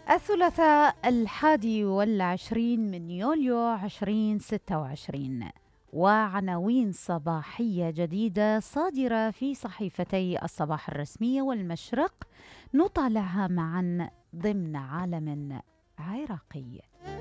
الثلاثاء 21 من يوليو 2026، وعناوين صباحية جديدة صادرة في صحيفتي الصباح الرسمية والمشرق نطالعها معا ضمن عالم عراقي.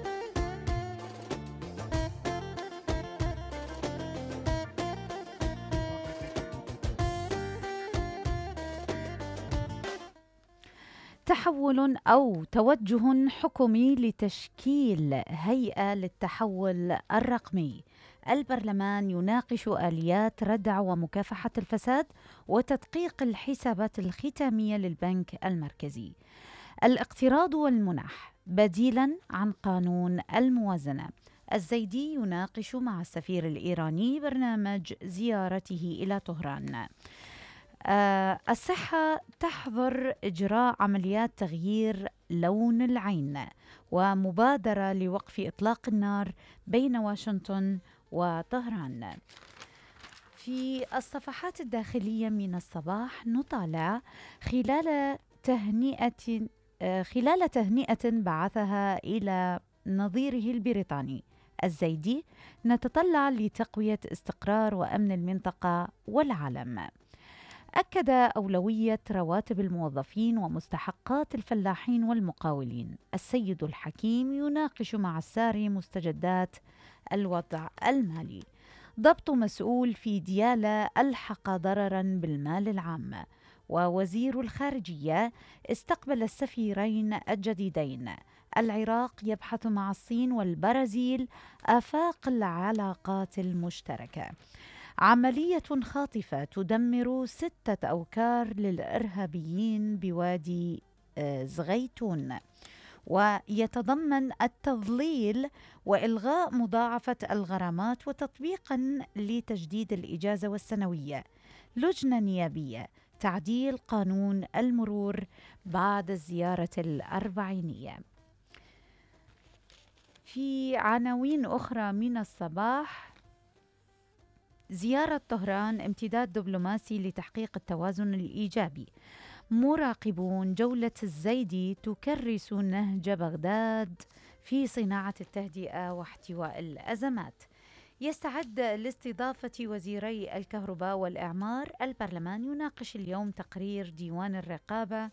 تحول أو توجه حكومي لتشكيل هيئة للتحول الرقمي. البرلمان يناقش آليات ردع ومكافحة الفساد وتدقيق الحسابات الختامية للبنك المركزي. الاقتراض والمنح بديلاً عن قانون الموازنة. الزيدي يناقش مع السفير الإيراني برنامج زيارته إلى طهران. الصحة تحظر إجراء عمليات تغيير لون العين، ومبادرة لوقف إطلاق النار بين واشنطن وطهران. في الصفحات الداخلية من الصباح نطالع خلال تهنئة بعثها إلى نظيره البريطاني الزيدي: نتطلع لتقوية استقرار وأمن المنطقة والعالم. أكد أولوية رواتب الموظفين ومستحقات الفلاحين والمقاولين. السيد الحكيم يناقش مع الساري مستجدات الوضع المالي. ضبط مسؤول في ديالى ألحق ضررا بالمال العام. ووزير الخارجية استقبل السفيرين الجديدين. العراق يبحث مع الصين والبرازيل آفاق العلاقات المشتركة. عملية خاطفة تدمر 6 أوكار للإرهابيين بوادي زغيتون، ويتضمن التضليل وإلغاء مضاعفة الغرامات وتطبيقا لتجديد الإجازة والسنوية. لجنة نيابية تعديل قانون المرور بعد الزيارة الأربعينية. في عناوين أخرى من الصباح: زيارة طهران امتداد دبلوماسي لتحقيق التوازن الإيجابي. مراقبون جولة الزيدي تكرس نهج بغداد في صناعة التهدئة واحتواء الأزمات. يستعد لاستضافة وزيري الكهرباء والإعمار. البرلمان يناقش اليوم تقرير ديوان الرقابة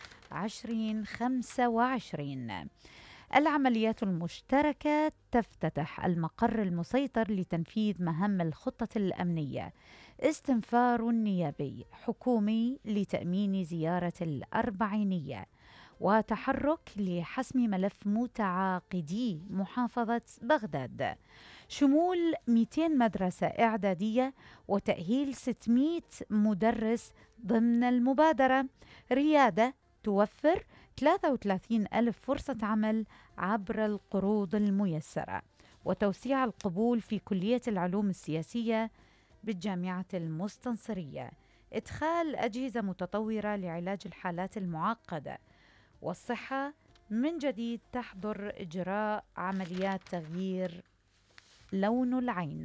2025. العمليات المشتركة تفتتح المقر المسيطر لتنفيذ مهام الخطة الأمنية. استنفار نيابي حكومي لتأمين زيارة الأربعينية. وتحرك لحسم ملف متعاقدي محافظة بغداد. شمول 200 مدرسة إعدادية وتأهيل 600 مدرس ضمن المبادرة. ريادة توفر 33 ألف فرصة عمل عبر القروض الميسرة. وتوسيع القبول في كلية العلوم السياسية بالجامعة المستنصرية. إدخال أجهزة متطورة لعلاج الحالات المعقدة. والصحة من جديد تحظر إجراء عمليات تغيير لون العين.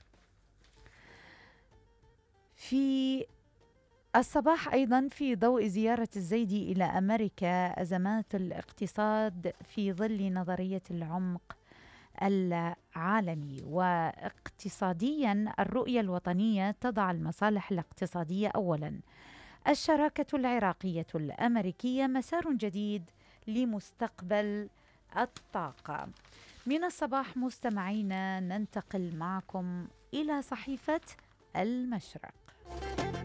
في الصباح أيضا في ضوء زيارة الزيدي إلى أمريكا، أزمات الاقتصاد في ظل نظرية العمق العالمي. واقتصاديا الرؤية الوطنية تضع المصالح الاقتصادية أولا. الشراكة العراقية الأمريكية مسار جديد لمستقبل الطاقة. من الصباح مستمعينا ننتقل معكم إلى صحيفة المشرق.